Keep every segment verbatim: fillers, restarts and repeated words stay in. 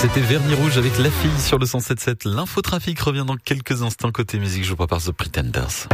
C'était Vernis Rouge avec La Fille sur le cent sept virgule sept. L'infotrafic revient dans quelques instants. Côté musique, je vous prépare The Pretenders.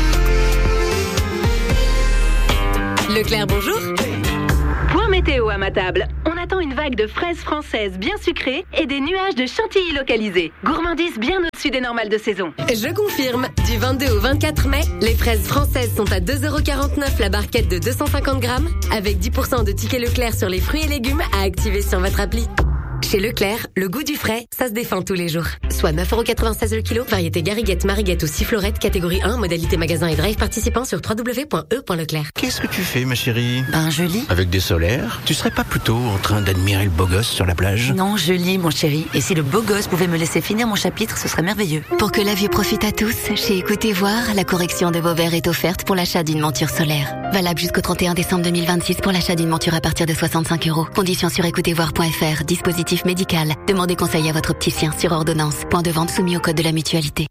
Leclerc, bonjour. Point météo à ma table. On attend une vague de fraises françaises bien sucrées et des nuages de chantilly localisés. Gourmandise bien au-dessus des normales de saison. Je confirme. Du vingt-deux au vingt-quatre mai, les fraises françaises sont à deux euros quarante-neuf la barquette de deux cent cinquante grammes, avec dix pour cent de tickets Leclerc sur les fruits et légumes à activer sur votre appli. Chez Leclerc, le goût du frais, ça se défend tous les jours. Soit neuf euros quatre-vingt-seize le kilo, variété Gariguette, Mariguette ou Sifflorette, catégorie un, modalité magasin et drive participant sur w w w point e point leclerc. Qu'est-ce que tu fais, ma chérie? Ben, je lis. Avec des solaires? Tu serais pas plutôt en train d'admirer le beau gosse sur la plage? Non, je lis, mon chéri. Et si le beau gosse pouvait me laisser finir mon chapitre, ce serait merveilleux. Pour que la vue profite à tous, chez Écoutez Voir, la correction de vos verres est offerte pour l'achat d'une monture solaire. Valable jusqu'au trente et un décembre deux mille vingt-six pour l'achat d'une monture à partir de soixante-cinq euros. Conditions sur écoutez voir point f r. Dispositif médical. Demandez conseil à votre opticien sur ordonnance. Point de vente soumis au code de la mutualité.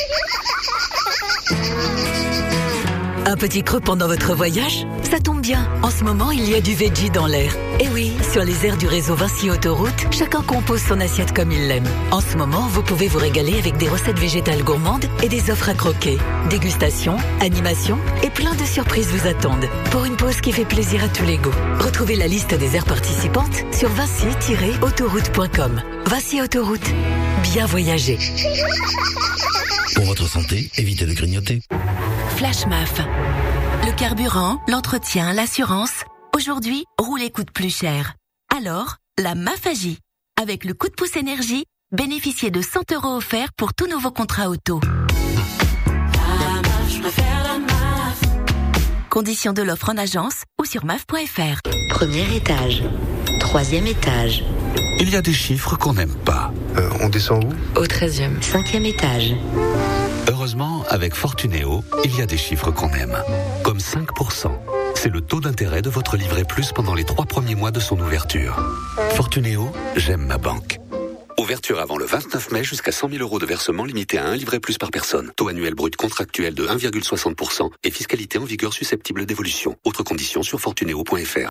Un petit creux pendant votre voyage? Ça tombe bien. En ce moment, il y a du veggie dans l'air. Et oui, sur les aires du réseau Vinci Autoroute, chacun compose son assiette comme il l'aime. En ce moment, vous pouvez vous régaler avec des recettes végétales gourmandes et des offres à croquer. Dégustation, animation et plein de surprises vous attendent. Pour une pause qui fait plaisir à tous les goûts. Retrouvez la liste des aires participantes sur vinci tiret autoroute point com. Vinci Autoroute. Bien voyager. Pour votre santé, évitez de grignoter. Flash M A F. Le carburant, l'entretien, l'assurance. Aujourd'hui, rouler coûte plus cher. Alors, la M A F agit. Avec le coup de pouce énergie, bénéficiez de cent euros offerts pour tout nouveau contrat auto. La M A F, je préfère la M A F. Conditions de l'offre en agence ou sur M A F point f r. Premier étage. Troisième étage. Il y a des chiffres qu'on n'aime pas. Euh, on descend où? Au treizième. Cinquième étage. Heureusement, avec Fortunéo, il y a des chiffres qu'on aime. Comme cinq pour cent. C'est le taux d'intérêt de votre livret plus pendant les trois premiers mois de son ouverture. Fortunéo, j'aime ma banque. Ouverture avant le vingt-neuf mai jusqu'à cent mille euros de versement limité à un livret plus par personne. Taux annuel brut contractuel de un virgule soixante pour cent et fiscalité en vigueur susceptible d'évolution. Autres conditions sur fortunéo point f r.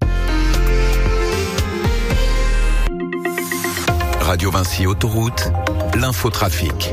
Radio Vinci Autoroute, l'infotrafic.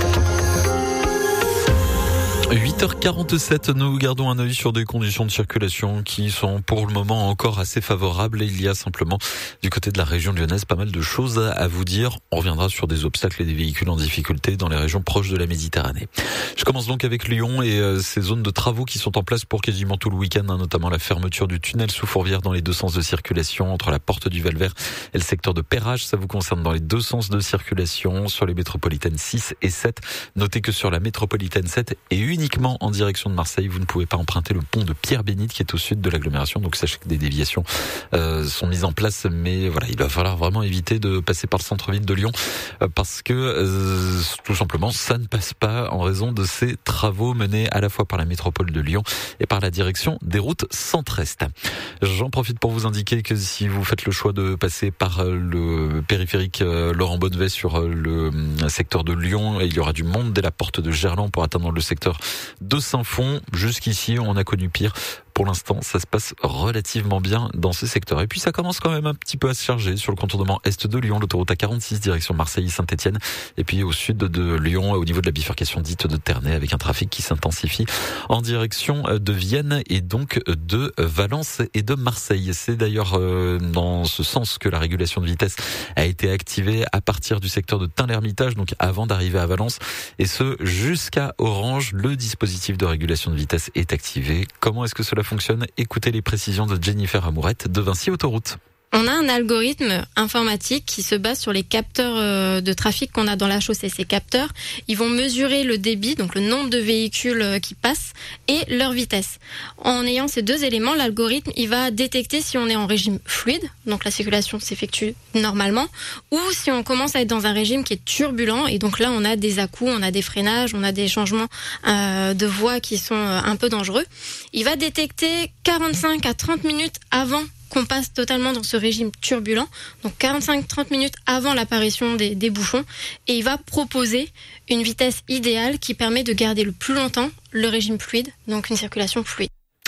huit heures quarante-sept, nous gardons un œil sur des conditions de circulation qui sont pour le moment encore assez favorables. Et il y a simplement du côté de la région lyonnaise pas mal de choses à vous dire. On reviendra sur des obstacles et des véhicules en difficulté dans les régions proches de la Méditerranée. Je commence donc avec Lyon et euh, ces zones de travaux qui sont en place pour quasiment tout le week-end, hein, notamment la fermeture du tunnel sous Fourvière dans les deux sens de circulation entre la porte du Val-Vert et le secteur de Perrache. Ça vous concerne dans les deux sens de circulation sur les métropolitaines six et sept. Notez que sur la métropolitaine sept et uniquement en direction de Marseille, vous ne pouvez pas emprunter le pont de Pierre-Bénite qui est au sud de l'agglomération. Donc sachez que des déviations euh, sont mises en place, mais voilà, il va falloir vraiment éviter de passer par le centre-ville de Lyon euh, parce que euh, tout simplement ça ne passe pas en raison de ces travaux menés à la fois par la métropole de Lyon et par la direction des routes centre-est. J'en profite pour vous indiquer que si vous faites le choix de passer par le périphérique euh, Laurent Bonnevet sur euh, le euh, secteur de Lyon, il y aura du monde dès la porte de Gerland pour atteindre le secteur de Saint-Fond. Jusqu'ici, on a connu pire. Pour l'instant, ça se passe relativement bien dans ce secteur. Et puis, ça commence quand même un petit peu à se charger sur le contournement est de Lyon, l'autoroute A quarante-six, direction Marseille-Saint-Etienne. Et puis, au sud de Lyon, au niveau de la bifurcation dite de Ternay, avec un trafic qui s'intensifie en direction de Vienne et donc de Valence et de Marseille. C'est d'ailleurs dans ce sens que la régulation de vitesse a été activée à partir du secteur de Tain-l'Hermitage, donc avant d'arriver à Valence. Et ce, jusqu'à Orange, le dispositif de régulation de vitesse est activé. Comment est-ce que cela fonctionne? Écoutez les précisions de Jennifer Amourette de Vinci Autoroute. On a un algorithme informatique qui se base sur les capteurs de trafic qu'on a dans la chaussée. Ces capteurs, ils vont mesurer le débit, donc le nombre de véhicules qui passent, et leur vitesse. En ayant ces deux éléments, l'algorithme, il va détecter si on est en régime fluide, donc la circulation s'effectue normalement, ou si on commence à être dans un régime qui est turbulent, et donc là, on a des à-coups, on a des freinages, on a des changements euh, de voie qui sont un peu dangereux. Il va détecter quarante-cinq à trente minutes avant qu'on passe totalement dans ce régime turbulent, donc quarante-cinq à trente minutes avant l'apparition des, des bouchons, et il va proposer une vitesse idéale qui permet de garder le plus longtemps le régime fluide, donc une circulation fluide.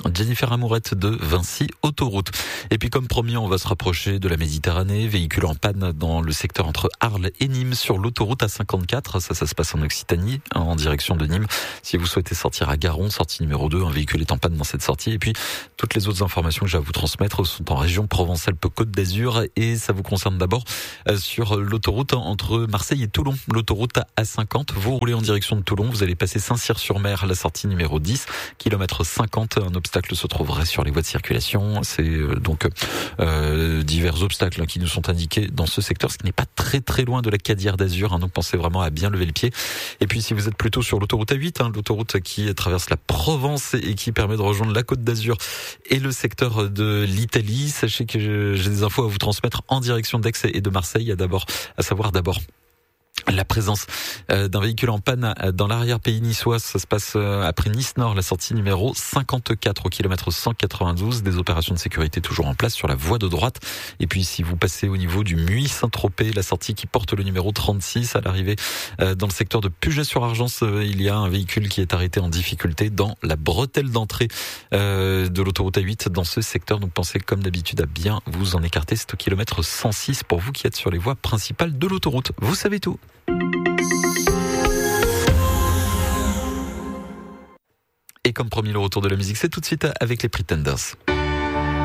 Jennifer Amourette de Vinci Autoroute. Et puis comme promis, on va se rapprocher de la Méditerranée. Véhicule en panne dans le secteur entre Arles et Nîmes sur l'autoroute A cinquante-quatre. Ça, ça se passe en Occitanie, en direction de Nîmes. Si vous souhaitez sortir à Garon, sortie numéro deux, un véhicule est en panne dans cette sortie. Et puis toutes les autres informations que j'ai à vous transmettre sont en région Provence-Alpes-Côte d'Azur et ça vous concerne d'abord sur l'autoroute entre Marseille et Toulon. L'autoroute A cinquante, vous roulez en direction de Toulon, vous allez passer Saint-Cyr-sur-Mer, la sortie numéro dix, kilomètre cinquante. Un obstacle se trouverait sur les voies de circulation. C'est euh, donc euh, divers obstacles hein, qui nous sont indiqués dans ce secteur, ce qui n'est pas très très loin de la Cadière d'Azur. Hein, donc pensez vraiment à bien lever le pied. Et puis si vous êtes plutôt sur l'autoroute A huit, hein, l'autoroute qui traverse la Provence et qui permet de rejoindre la Côte d'Azur et le secteur de l'Italie, sachez que j'ai des infos à vous transmettre en direction d'Aix et de Marseille. Il y a d'abord, à savoir d'abord la présence d'un véhicule en panne dans l'arrière-pays niçois. Ça se passe après Nice-Nord, la sortie numéro cinquante-quatre au kilomètre cent quatre-vingt-douze. Des opérations de sécurité toujours en place sur la voie de droite. Et puis si vous passez au niveau du Muy-Saint-Tropez, la sortie qui porte le numéro trente-six à l'arrivée dans le secteur de Puget-sur-Argence, il y a un véhicule qui est arrêté en difficulté dans la bretelle d'entrée de l'autoroute A huit dans ce secteur. Donc pensez comme d'habitude à bien vous en écarter. C'est au kilomètre cent six pour vous qui êtes sur les voies principales de l'autoroute. Vous savez tout. Et comme promis, le retour de la musique, c'est tout de suite avec les Pretenders.